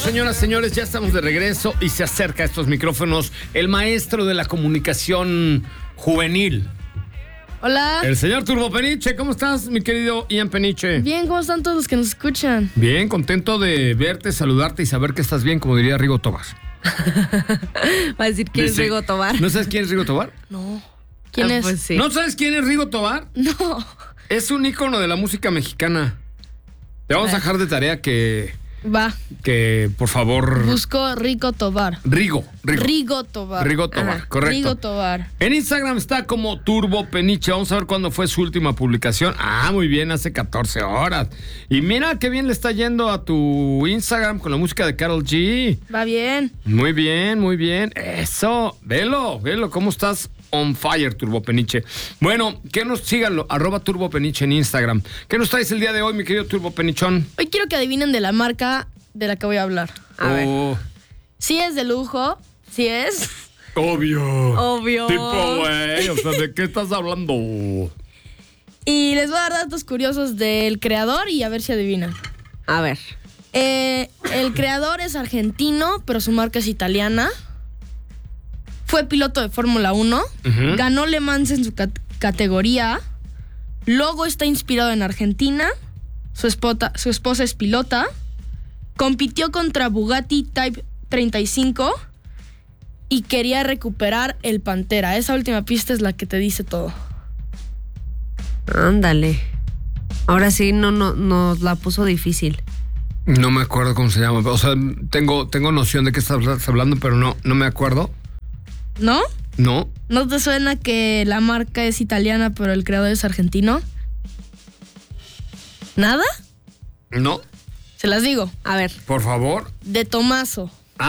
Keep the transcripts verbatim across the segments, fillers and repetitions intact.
señoras, señores, ya estamos de regreso y se acerca a estos micrófonos el maestro de la comunicación juvenil. Hola. El señor Turbo Peniche. ¿Cómo estás, mi querido Ian Peniche? Bien, ¿cómo están todos los que nos escuchan? Bien, contento de verte, saludarte y saber que estás bien, como diría Rigo Tobar. Va a decir quién es Rigo Tobar. ¿No sabes quién es Rigo Tobar? No. ¿Quién Ah, es? pues sí. ¿No sabes quién es Rigo Tobar? No. Es un ícono de la música mexicana. Te vamos a dejar de tarea que, Va. que por favor... Busco Rigo Tobar. Rigo. Rigo. Rigo Tobar. Rigo Tobar, Ajá. correcto. Rigo Tobar. En Instagram está como Turbo Peniche. Vamos a ver cuándo fue su última publicación. Ah, muy bien, hace catorce horas. Y mira qué bien le está yendo a tu Instagram con la música de Karol G. Va bien. Muy bien, muy bien. Eso, velo, velo, cómo estás on fire, Turbo Peniche. Bueno, que nos síganlo, arroba Turbo Peniche en Instagram. ¿Qué nos traes el día de hoy, mi querido Turbo Penichón? Hoy quiero que adivinen de la marca de la que voy a hablar. A ver. Oh, Sí es de lujo, sí es. obvio. Obvio. Tipo, güey, o sea, ¿de qué estás hablando? Y les voy a dar datos curiosos del creador y a ver si adivinan. A ver. Eh, el creador es argentino, pero su marca es italiana. Fue piloto de Fórmula uno. Ujú. Ganó Le Mans en su cat- categoría. Logo está inspirado en Argentina. Su, espota- su esposa es pilota. Compitió contra Bugatti Type treinta y cinco. Y quería recuperar el Pantera. Esa última pista es la que te dice todo. Ándale. Ahora sí, no, no, nos la puso difícil. No me acuerdo cómo se llama. O sea, tengo, tengo noción de qué estás hablando, pero no, no me acuerdo. ¿No? No. ¿No te suena que la marca es italiana, pero el creador es argentino? ¿Nada? No. Se las digo. A ver. Por favor. De Tomaso.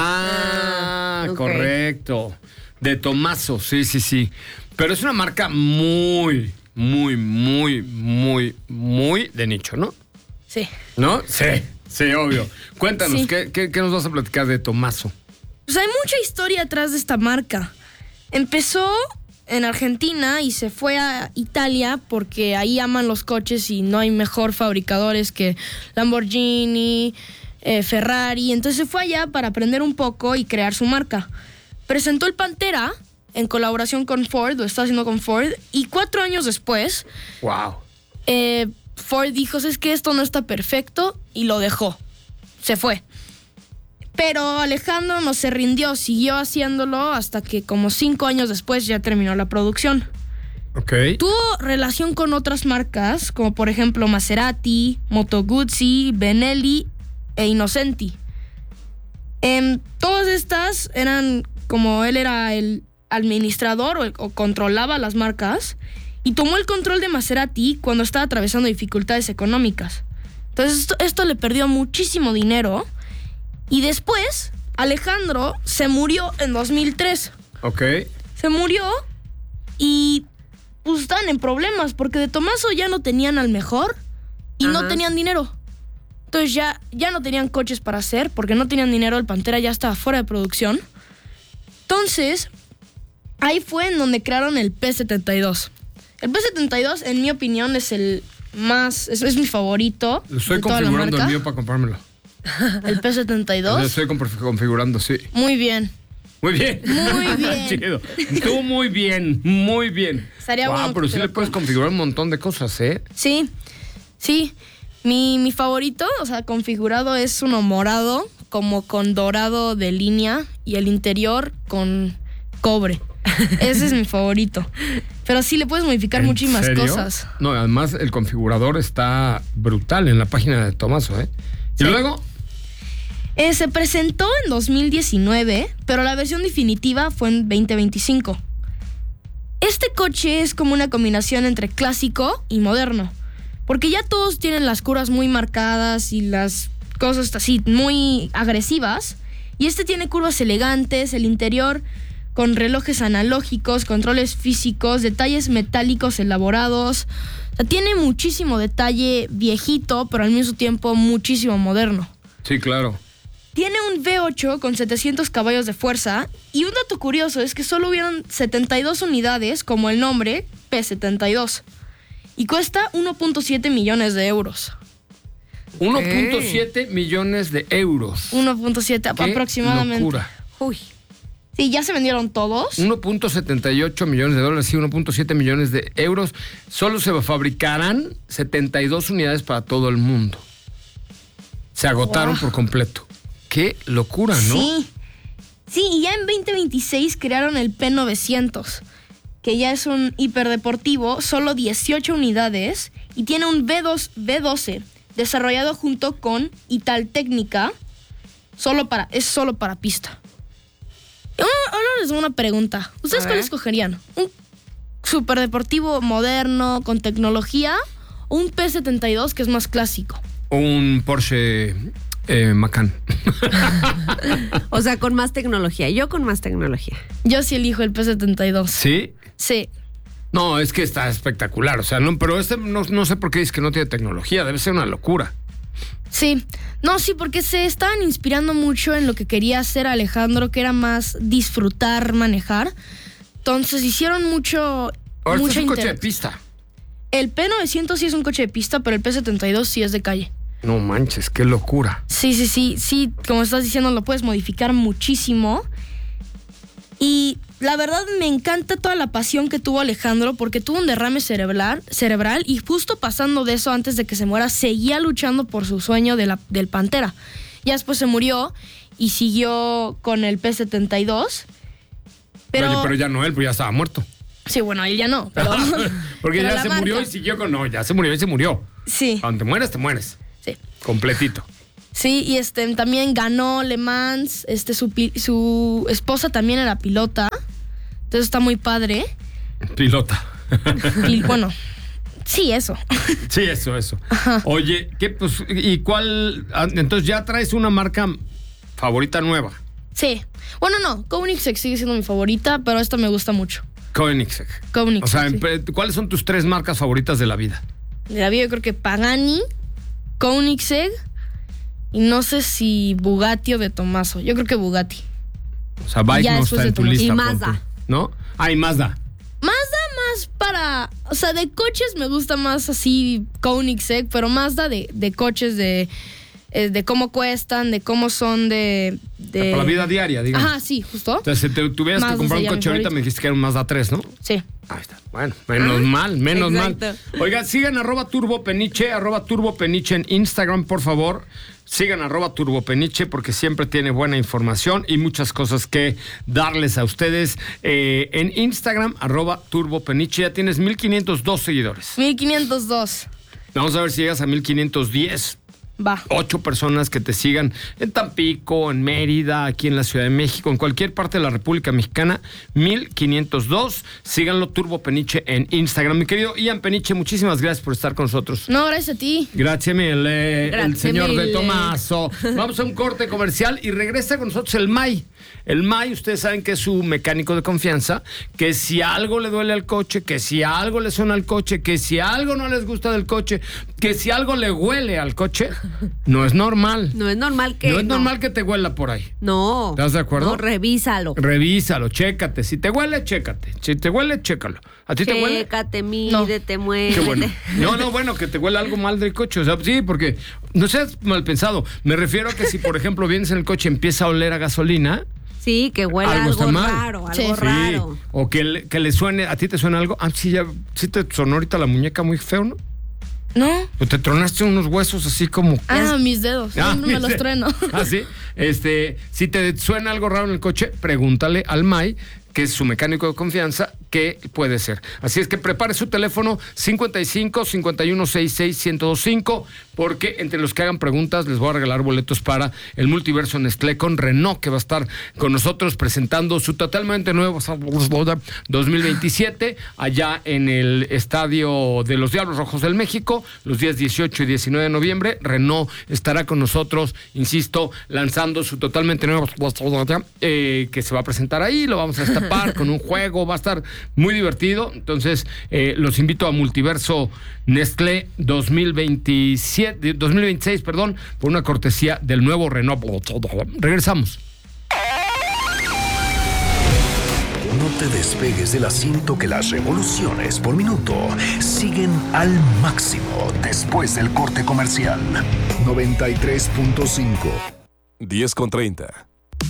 Ah, Ah, ok. correcto. De Tomaso, sí, sí, sí. Pero es una marca muy, muy, muy, muy, muy de nicho, ¿no? Sí. ¿No? Sí, sí, obvio. Cuéntanos, Sí. ¿qué, qué, qué nos vas a platicar de Tomaso? Pues hay mucha historia atrás de esta marca. Empezó en Argentina y se fue a Italia porque ahí aman los coches y no hay mejor fabricadores que Lamborghini, eh, Ferrari. Entonces se fue allá para aprender un poco y crear su marca. Presentó el Pantera en colaboración con Ford, lo está haciendo con Ford, y cuatro años después Wow. eh, Ford dijo, es que esto no está perfecto, y lo dejó. Se fue. Pero Alejandro no se rindió, siguió haciéndolo hasta que como cinco años después ya terminó la producción. Ok. Tuvo relación con otras marcas, como por ejemplo Maserati, Moto Guzzi, Benelli e Innocenti. Em, todas estas eran, como él era el administrador o, el- o controlaba las marcas, y tomó el control de Maserati cuando estaba atravesando dificultades económicas. Entonces esto, esto le perdió muchísimo dinero. Y después, Alejandro se murió en dos mil tres. Ok. Se murió y pues estaban en problemas porque de Tomaso ya no tenían al mejor y no Ajá. tenían dinero. Entonces ya, ya no tenían coches para hacer porque no tenían dinero, el Pantera ya estaba fuera de producción. Entonces, ahí fue en donde crearon el P setenta y dos. El P setenta y dos, en mi opinión, es el más, es, es mi favorito. Lo estoy de toda la configurando el marca. mío para comprármelo. El P setenta y Lo dos. estoy config- configurando, sí. Muy bien. Muy bien. Muy bien. Chido. Tú muy bien, muy bien. Estaría wow, bueno que pero te sí lo le puedes compres. configurar un montón de cosas, ¿eh? Sí, sí. Mi, mi favorito, o sea, configurado es uno morado, como con dorado de línea, y el interior con cobre. Ese es mi favorito. Pero sí le puedes modificar ¿En muchísimas serio? cosas. No, además el configurador está brutal en la página de Tomaso, ¿eh? Sí. Y luego, Eh, se presentó en dos mil diecinueve, pero la versión definitiva fue en veinte veinticinco. Este coche es como una combinación entre clásico y moderno, porque ya todos tienen las curvas muy marcadas y las cosas así muy agresivas, y este tiene curvas elegantes, el interior con relojes analógicos, controles físicos, detalles metálicos elaborados. O sea, tiene muchísimo detalle viejito, pero al mismo tiempo muchísimo moderno. sí, claro. Tiene un V ocho con setecientos caballos de fuerza, y un dato curioso es que solo hubieron setenta y dos unidades, como el nombre, P setenta y dos, y cuesta uno punto siete millones de euros. uno punto siete millones de euros. uno punto siete Qué aproximadamente. locura. Uy. Sí, ya se vendieron todos. uno punto setenta y ocho millones de dólares y uno punto siete millones de euros. Solo se fabricarán setenta y dos unidades para todo el mundo. Se agotaron Wow. por completo. Qué locura, ¿no? Sí. Sí, y ya en veinte veintiséis crearon el P novecientos, que ya es un hiperdeportivo, solo dieciocho unidades, y tiene un V dos, V doce, desarrollado junto con Italtecnica, solo para, es solo para pista. Ahora ahora les hago una pregunta. ¿Ustedes A cuál ver. escogerían? ¿Un superdeportivo moderno, con tecnología, o un P setenta y dos que es más clásico? Un Porsche eh, Macan. O sea, con más tecnología. Yo con más tecnología. Yo sí elijo el P setenta y dos. ¿Sí? Sí. No, es que está espectacular. O sea, no, pero este no, no sé por qué dices que no tiene tecnología. Debe ser una locura. Sí, no, sí, porque se estaban inspirando mucho en lo que quería hacer Alejandro, que era más disfrutar, manejar. Entonces hicieron mucho. Ahora, este mucha es un coche de inter- pista. El P novecientos sí es un coche de pista, pero el P setenta y dos sí es de calle. No manches, qué locura. Sí, sí, sí, sí, como estás diciendo, lo puedes modificar muchísimo. Y la verdad me encanta toda la pasión que tuvo Alejandro, porque tuvo un derrame cerebral, cerebral y justo pasando de eso, antes de que se muera, seguía luchando por su sueño de la, del Pantera. Ya después se murió y siguió con el P setenta y dos. Pero, Oye, pero ya no él, pues ya estaba muerto. sí, bueno, él ya no. Pero, Porque pero ya la se murió y marca. siguió con... No, ya se murió y se murió. Sí, Cuando te mueres, te mueres. sí. Completito. Sí, y este también ganó Le Mans, este su, pi- su esposa también era pilota. Entonces está muy padre. Pilota. Y bueno, sí, eso. Sí, eso, eso. Oye, ¿qué, pues, ¿y cuál? ah, Entonces ya traes una marca favorita nueva. Sí. Bueno, no, Koenigsegg sigue siendo mi favorita, pero esta me gusta mucho. Koenigsegg. Koenigsegg. O sea, sí. empe- ¿cuáles son tus tres marcas favoritas de la vida? De la vida yo creo que Pagani, Koenigsegg y no sé si Bugatti o de Tomaso. Yo creo que Bugatti. O sea, Bike Ya no después está de en tu Tomás. lista. Y pon Mazda. tú, ¿no? Ah, y Mazda. Mazda más para... O sea, de coches me gusta más así Koenigsegg, pero Mazda de, de coches, de, eh, de cómo cuestan, de cómo son de... de... Para la vida diaria, digamos. Ajá, sí, justo. O sea, si te tuvieras Mazda que comprar un sería mi coche ahorita, favorito. me dijiste que era un Mazda tres, ¿no? Sí. Ahí está. Bueno, menos mal, menos Exacto. mal. Oigan, sigan arroba turbopeniche, arroba turbopeniche en Instagram, por favor. Sigan arroba turbopeniche porque siempre tiene buena información y muchas cosas que darles a ustedes. Eh, en Instagram, arroba turbopeniche, ya tienes mil quinientos dos seguidores. mil quinientos dos. Vamos a ver si llegas a mil quinientos diez. Va. Ocho personas que te sigan en Tampico, en Mérida, aquí en la Ciudad de México, en cualquier parte de la República Mexicana, mil quinientos dos. Síganlo, Turbo Peniche, en Instagram. Mi querido Ian Peniche, muchísimas gracias por estar con nosotros. No, gracias a ti. Gracias, mil, eh, el Gracias, señor de mille. Tomaso. Vamos a un corte comercial y regresa con nosotros el May. El May, ustedes saben que es su mecánico de confianza, que si algo le duele al coche, que si algo le suena al coche, que si algo no les gusta del coche, que si algo le huele al coche, no es normal. No es normal que. No es normal que te huela por ahí. No. ¿Estás de acuerdo? No, revísalo. Revísalo, chécate. Si te huele, chécate. Si te huele, chécalo. ¿A ti te huele? Chécate, mídete, muévete. Qué bueno. No, no, bueno, que te huele algo mal del coche. O sea, sí, porque no seas mal pensado. Me refiero a que si, por ejemplo, vienes en el coche y empieza a oler a gasolina. Sí, que huele Algo algo, está mal. raro, algo Sí. raro. Sí, o que le, que le suene. ¿A ti te suena algo? Ah, sí, ya. Sí te sonó ahorita la muñeca muy feo, ¿no? ¿No? O te tronaste unos huesos así como. Ah, mis dedos. Ah, Siempre me los ¿viste? trueno. Ah, sí. Este, si te suena algo raro en el coche, pregúntale al May, que es su mecánico de confianza, qué puede ser. Así es que prepare su teléfono cincuenta y cinco, cincuenta y uno, sesenta y seis, ciento veinticinco, porque entre los que hagan preguntas les voy a regalar boletos para el Multiverso Nestlé con Renault, que va a estar con nosotros presentando su totalmente nuevo dos mil veintisiete allá en el Estadio de los Diablos Rojos del México, los días dieciocho y diecinueve de noviembre. Renault estará con nosotros, insisto, lanzando su totalmente nuevo eh, que se va a presentar ahí, lo vamos a destapar con un juego, va a estar muy divertido. Entonces, eh, los invito a Multiverso Nestlé dos mil veintisiete, dos mil veintiséis, perdón, por una cortesía del nuevo Renault. Regresamos. No te despegues del asiento, que las revoluciones por minuto siguen al máximo después del corte comercial. noventa y tres punto cinco. diez con treinta.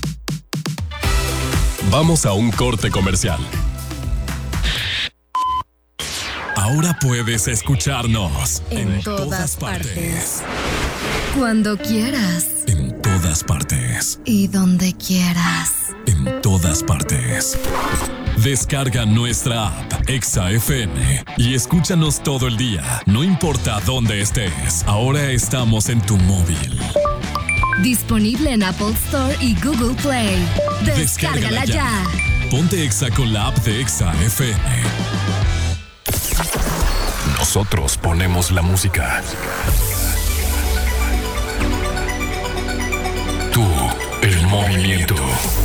Vamos a un corte comercial. Ahora puedes escucharnos en, en todas, todas partes. partes. Cuando quieras. En todas partes. Y donde quieras. En todas partes. Descarga nuestra app Exa F M y escúchanos todo el día, no importa dónde estés. Ahora estamos en tu móvil. Disponible en Apple Store y Google Play. Descárgala, Descárgala ya. ya. Ponte Exa con la app de Exa F M. Nosotros ponemos la música. Tú, el movimiento.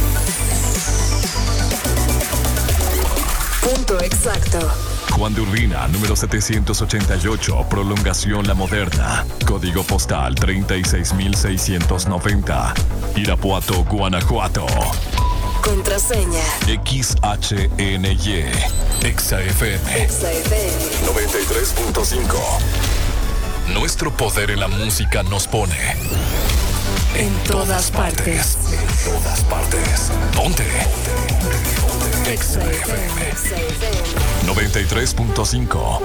Punto exacto. Juan de Urbina, número setecientos ochenta y ocho, Prolongación La Moderna. Código postal treinta y seis mil seiscientos noventa. Irapuato, Guanajuato. Contraseña X H N Y. Exa F M. Exa F M noventa y tres punto cinco. Nuestro poder en la música nos pone en, en todas, todas partes. partes. En todas partes. Ponte. Exa F M noventa y tres punto cinco.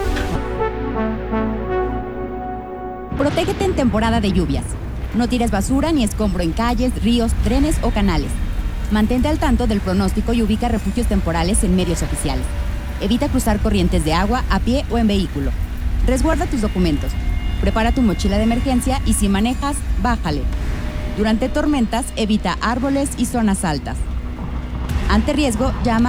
Protégete en temporada de lluvias. No tires basura ni escombro en calles, ríos, trenes o canales. Mantente al tanto del pronóstico y ubica refugios temporales en medios oficiales. Evita cruzar corrientes de agua a pie o en vehículo. Resguarda tus documentos. Prepara tu mochila de emergencia y si manejas, bájale. Durante tormentas, evita árboles y zonas altas. Ante riesgo, llama